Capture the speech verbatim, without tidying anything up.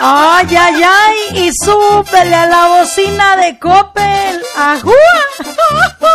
Ay, ay, ay, y súbele a la bocina de Coppel. ¡Ajúa!